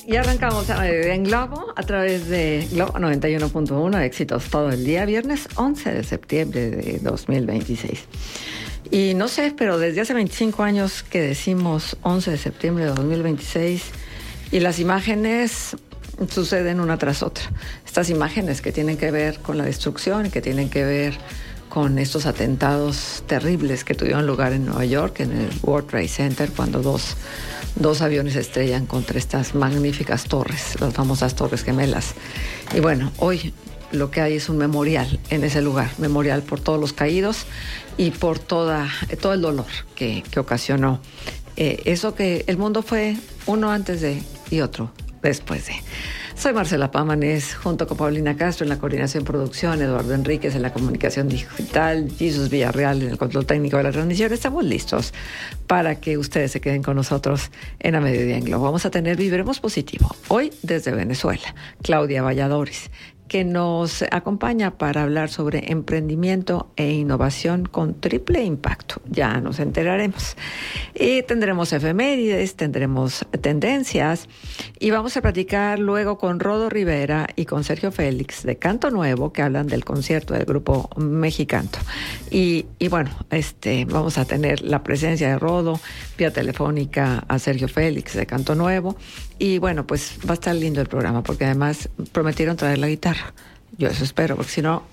Y arrancamos en Globo a través de Globo 91.1, éxitos todo el día, viernes 11 de septiembre de 2026. Y no sé, pero desde hace 25 años que decimos 11 de septiembre de 2026 y las imágenes suceden una tras otra. Estas imágenes que tienen que ver con la destrucción y que tienen que ver con estos atentados terribles que tuvieron lugar en Nueva York, en el World Trade Center, cuando dos aviones se estrellan contra estas magníficas torres, las famosas Torres Gemelas. Y bueno, hoy lo que hay es un memorial en ese lugar, memorial por todos los caídos y por todo el dolor que ocasionó eso, que el mundo fue uno antes de y otro después de. Soy Marcela Pámanes, junto con Paulina Castro en la coordinación y producción, Eduardo Enríquez en la comunicación digital, Jesús Villarreal en el control técnico de la transmisión. Estamos listos para que ustedes se queden con nosotros en A Mediodía en Globo. Vamos a tener Viviremos Positivo, hoy desde Venezuela, Claudia Valladores, que nos acompaña para hablar sobre emprendimiento e innovación con triple impacto. Ya nos enteraremos. Y tendremos efemérides, tendremos tendencias y vamos a platicar luego con Rodo Rivera y con Sergio Félix de Canto Nuevo, que hablan del concierto del grupo Mexicanto. Y bueno, vamos a tener la presencia de Rodo vía telefónica a Sergio Félix de Canto Nuevo. Y bueno, pues va a estar lindo el programa, porque además prometieron traer la guitarra. Yo eso espero, porque si no,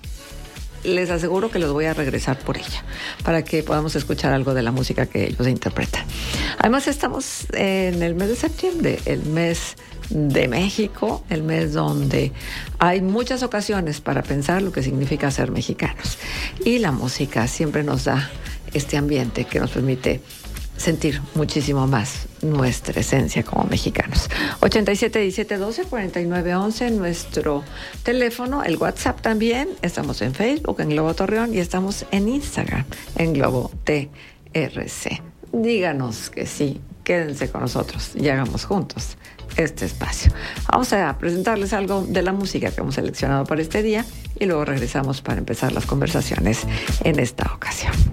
les aseguro que los voy a regresar por ella, para que podamos escuchar algo de la música que ellos interpretan. Además, estamos en el mes de septiembre, el mes de México, el mes donde hay muchas ocasiones para pensar lo que significa ser mexicanos. Y la música siempre nos da este ambiente que nos permite sentir muchísimo más nuestra esencia como mexicanos. 87 17 12 49 11, nuestro teléfono, el WhatsApp también. Estamos en Facebook, en Globo Torreón, y estamos en Instagram, en Globo TRC. Díganos que sí, quédense con nosotros y hagamos juntos este espacio. Vamos a presentarles algo de la música que hemos seleccionado para este día y luego regresamos para empezar las conversaciones en esta ocasión.